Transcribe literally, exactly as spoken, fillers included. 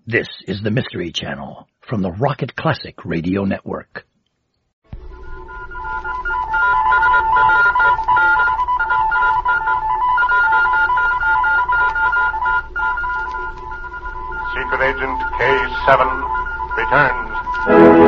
This is the Mystery Channel from the Rocket Classic Radio Network. Secret Agent K seven returns.